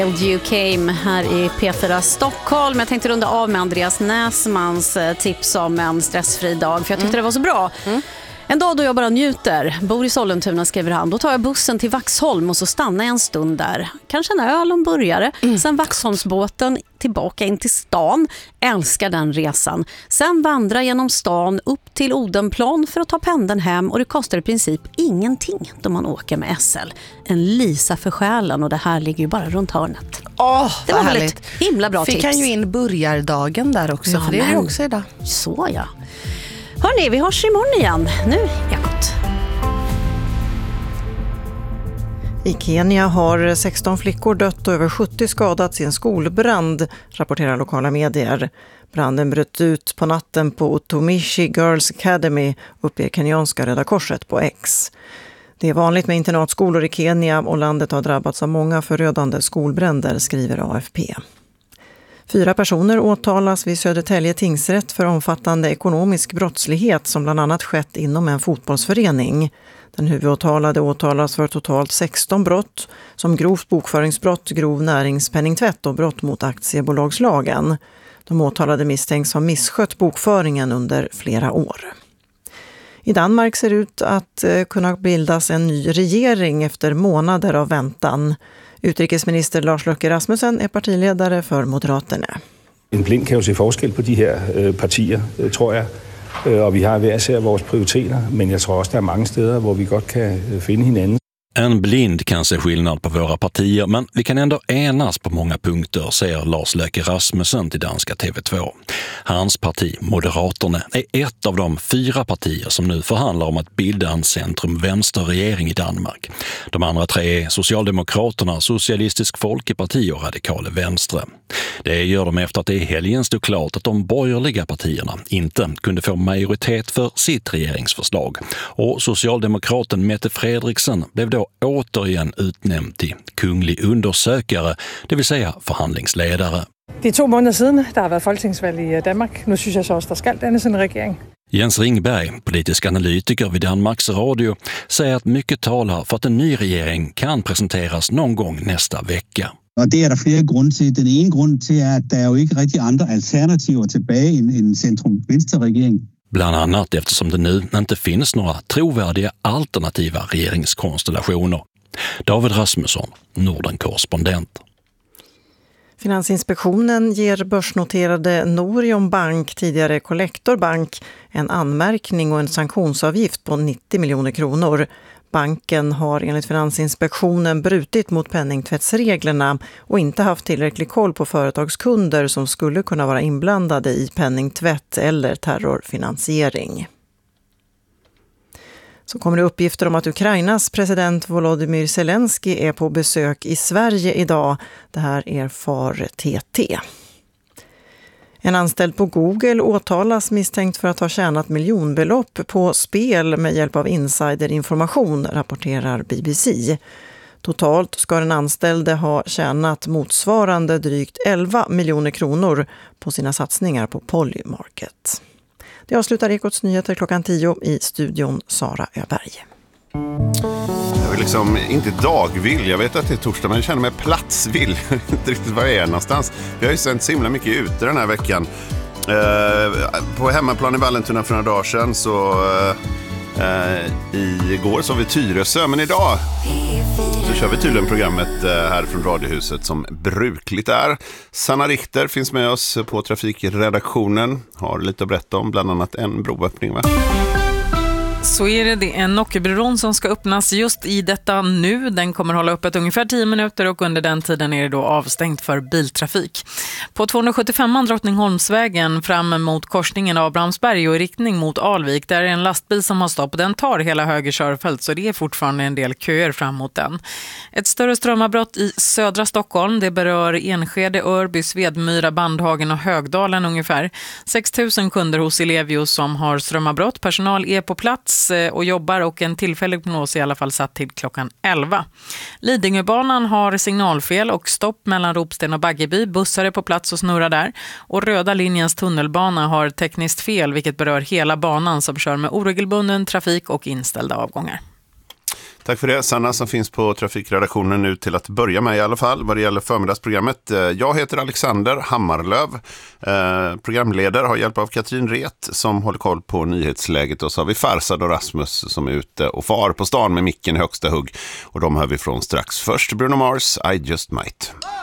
You Came här i P4 Stockholm. Jag tänkte runda av med Andreas Näsmans tips om en stressfri dag, för jag tyckte det var så bra. En dag då jag bara njuter, bor i Sollentuna, skriver han. Då tar jag bussen till Vaxholm och så stannar jag en stund där. Kanske en öl och en burgare. Sen Vaxholmsbåten tillbaka in till stan. Älskar den resan. Sen vandra genom stan upp till Odenplan för att ta pendeln hem. Och det kostar i princip ingenting då man åker med SL. En Lisa för själen, och det här ligger ju bara runt hörnet. Det var väl ett himla bra tips. Fick han ju in burgardagen där också, för det är ju också idag. Så ja. Hörrni, vi hörs imorgon igen. Nu är jag gott. I Kenya har 16 flickor dött och över 70 skadats i en skolbrand, rapporterar lokala medier. Branden bröt ut på natten på Utumishi Girls Academy, uppger kenyanska Röda Korset på X. Det är vanligt med internatskolor i Kenya och landet har drabbats av många förödande skolbränder, skriver AFP. 4 personer åtalas vid Södertälje tingsrätt för omfattande ekonomisk brottslighet som bland annat skett inom en fotbollsförening. Den huvudåtalade åtalas för totalt 16 brott som grovt bokföringsbrott, grov näringspenningtvätt och brott mot aktiebolagslagen. De åtalade misstänks ha misskött bokföringen under flera år. I Danmark ser det ut att kunna bildas en ny regering efter månader av väntan. Utrikesminister Lars Løkke Rasmussen är partiledare för Moderaterna. En blind kan ju se forskel på de här partier, tror jag. Och vi har hver især vores prioriteter, men jag tror också det är många steder där vi gott kan finna hinanden. En blind kan se skillnad på våra partier, men vi kan ändå enas på många punkter, säger Lars Løkke Rasmussen till danska TV2. Hans parti, Moderaterna, är ett av de 4 partier som nu förhandlar om att bilda en centrum-vänsterregering i Danmark. De andra 3 är Socialdemokraterna, Socialistisk Folkeparti och Radikale Venstre. Det gör de efter att det i helgen stod klart att de borgerliga partierna inte kunde få majoritet för sitt regeringsförslag. Och socialdemokraten Mette Frederiksen blev då återigen utnämnd till kunglig undersökare, det vill säga förhandlingsledare. Det är 2 månader sedan det har varit folketingsvalg i Danmark. Nu synes jag så också, der skal dannes en regering. Jens Ringberg, politisk analytiker vid Danmarks Radio, säger att mycket talar för att en ny regering kan presenteras någon gång nästa vecka. Och det är det flera grunder till. Den ena grund till är att det är ju inte riktigt andra alternativ tillbaka i en centrum-vänsterregering. Bland annat eftersom det nu inte finns några trovärdiga alternativa regeringskonstellationer. David Rasmusson, Norden-korrespondent. Finansinspektionen ger börsnoterade Norion Bank, tidigare Collector Bank, en anmärkning och en sanktionsavgift på 90 miljoner kronor. Banken har enligt Finansinspektionen brutit mot penningtvättsreglerna och inte haft tillräcklig koll på företagskunder som skulle kunna vara inblandade i penningtvätt eller terrorfinansiering. Så kommer det uppgifter om att Ukrainas president Volodymyr Zelensky är på besök i Sverige idag. Det här erfar TT. En anställd på Google åtalas misstänkt för att ha tjänat miljonbelopp på spel med hjälp av insiderinformation, rapporterar BBC. Totalt ska den anställde ha tjänat motsvarande drygt 11 miljoner kronor på sina satsningar på Polymarket. Det avslutar Ekots nyheter klockan 10 i studion Sara Öberg. Jag är liksom inte dagvill. Jag vet att det är torsdag, men jag känner mig platsvill. Inte riktigt var jag är någonstans. Jag har ju sänt så himla mycket ute den här veckan. På hemmaplan i Vallentuna för några dagar sedan så igår så var vi Tyresö, men idag så kör vi tydligen programmet här från Radiohuset som brukligt är. Sanna Richter finns med oss på trafikredaktionen. Har lite att berätta om, bland annat en broöppning, va? Så är det. Det är en Nockebron som ska öppnas just i detta nu. Den kommer hålla öppet ungefär 10 minuter och under den tiden är det då avstängt för biltrafik. På 275 Drottningholmsvägen fram mot korsningen av Bramsberg och i riktning mot Alvik, där är en lastbil som har stopp. Den tar hela höger körfält, så det är fortfarande en del köer fram mot den. Ett större strömavbrott i södra Stockholm. Det berör Enskede, Örby, Svedmyra, Bandhagen och Högdalen ungefär. 6 000 kunder hos Ellevio som har strömavbrott. Personal är på plats och jobbar, och en tillfällig prognos i alla fall satt till klockan 11. Lidingöbanan har signalfel och stopp mellan Ropsten och Baggeby. Bussar är på plats och snurrar där. Och röda linjens tunnelbana har tekniskt fel, vilket berör hela banan som kör med oregelbunden trafik och inställda avgångar. Tack för det, Sanna, som finns på trafikredaktionen nu till att börja med i alla fall vad det gäller förmiddagsprogrammet. Jag heter Alexander Hammarlöv, programledare, har hjälp av Katrin Ret som håller koll på nyhetsläget, och så har vi Farsad och Rasmus som är ute och far på stan med micken i högsta hugg, och de hör vi från strax. Först Bruno Mars, I Just Might.